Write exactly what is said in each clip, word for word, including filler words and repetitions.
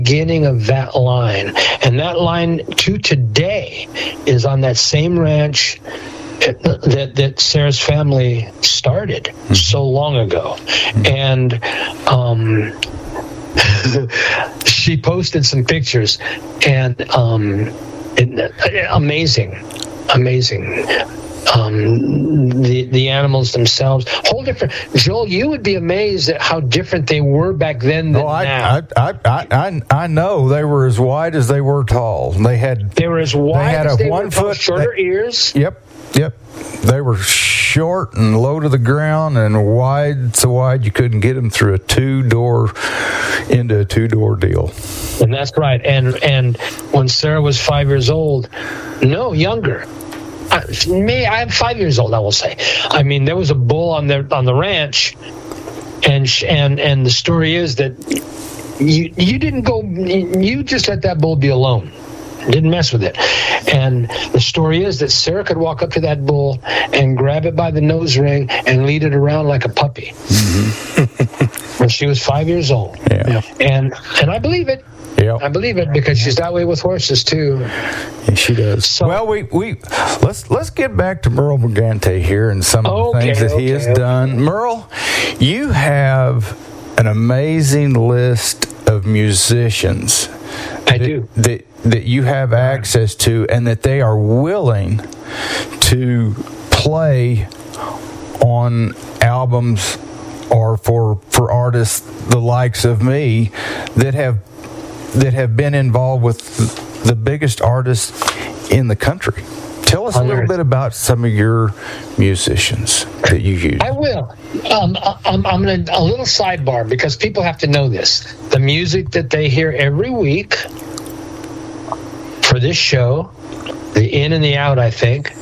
beginning of that line. And that line to today is on that same ranch that that Sarah's family started mm-hmm. so long ago. Mm-hmm. And um, she posted some pictures, and um, it, amazing, amazing. Um, the the animals themselves, whole different. Joel, you would be amazed at how different they were back then than oh, I, now. I, I, I, I know they were as wide as they were tall. They had they were as wide they had as a they one were foot tall, shorter they, ears. Yep, yep. They were short and low to the ground and wide, so wide you couldn't get them through a two door into a two door deal. And that's right. And and when Sarah was five years old, no younger. Uh, me, I'm five years old. I will say. I mean, there was a bull on the on the ranch, and sh- and and the story is that you you didn't go. You just let that bull be alone. Didn't mess with it. And the story is that Sarah could walk up to that bull and grab it by the nose ring and lead it around like a puppy. Mm-hmm. When she was five years old. Yeah. And and I believe it. Yeah, I believe it because she's that way with horses too. Yeah, she does. So, well, we, we let's let's get back to Merle Brigante here and some of okay, the things that okay, he has okay. done. Merle, you have an amazing list of musicians. I that, do that that you have access to, and that they are willing to play on albums or for for artists the likes of me that have that have been involved with the biggest artists in the country. Tell us a little bit about some of your musicians that you use. I will. Um, I'm, I'm going to a little sidebar because people have to know this. The music that they hear every week for this show, the in and the out, I think,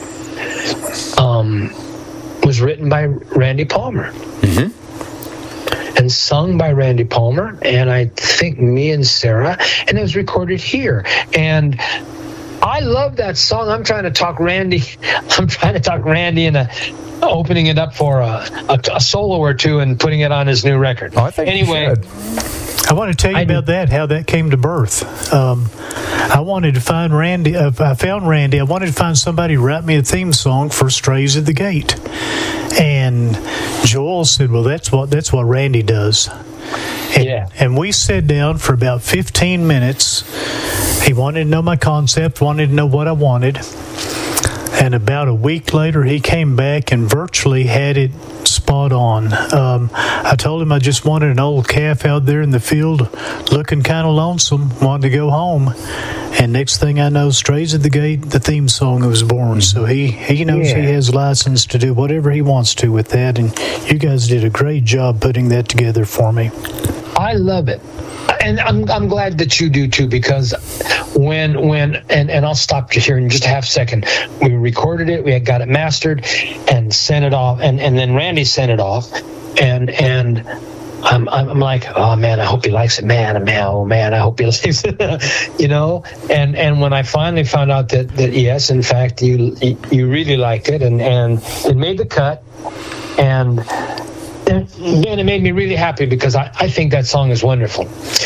um, was written by Randy Palmer. Mm-hmm. And sung by Randy Palmer, and I think me and Sarah, and it was recorded here. And I love that song. I'm trying to talk Randy. I'm trying to talk Randy into opening it up for a, a, a solo or two and putting it on his new record. Oh, I think anyway, you should. I want to tell you I about do. that, how that came to birth. Um, I wanted to find Randy. Uh, I found Randy. I wanted to find somebody to write me a theme song for Strays at the Gate. And Joel said, well, that's what that's what Randy does. And, yeah. and we sat down for about fifteen minutes. He wanted to know my concept, wanted to know what I wanted. And about a week later, he came back and virtually had it spot on. Um, I told him I just wanted an old calf out there in the field looking kind of lonesome, wanting to go home. And next thing I know, Strays at the Gate, the theme song was born. So he, he knows yeah. he has license to do whatever he wants to with that. And you guys did a great job putting that together for me. I love it. And I'm I'm glad that you do too, because when when and, and I'll stop you here in just a half second. We recorded it, we had got it mastered, and sent it off, and, and then Randy sent it off, and and I'm I'm like, oh man, I hope he likes it, man, man, oh man, I hope he likes it, you know. And and when I finally found out that, that yes, in fact, you you really liked it, and and it made the cut, and. Man, it made me really happy because I, I think that song is wonderful.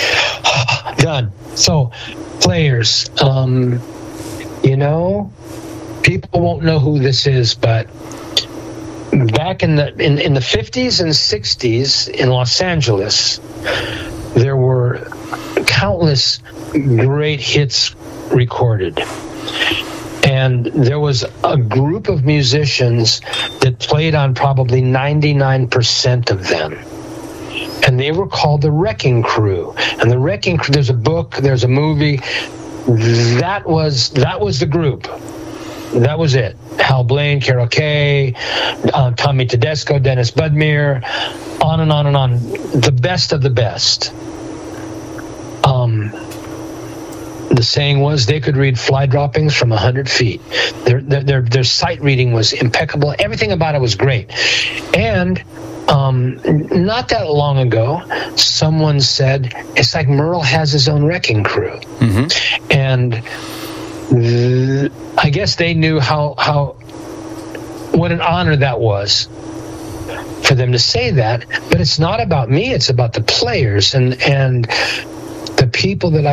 Done. So, players, um, you know, people won't know who this is, but back in the in, in the fifties and sixties in Los Angeles, there were countless great hits recorded. And there was a group of musicians that played on probably ninety-nine percent of them. And they were called the Wrecking Crew. And the Wrecking Crew, there's a book, there's a movie. That was that was the group. That was it. Hal Blaine, Carol Kay, uh, Tommy Tedesco, Dennis Budmere, on and on and on. The best of the best. Um... The saying was they could read fly droppings from one hundred feet. Their, their their their sight reading was impeccable. Everything about it was great. And um, not that long ago, someone said, it's like Merle has his own Wrecking Crew. Mm-hmm. And th- I guess they knew how, how what an honor that was for them to say that. But it's not about me. It's about the players. And and the people that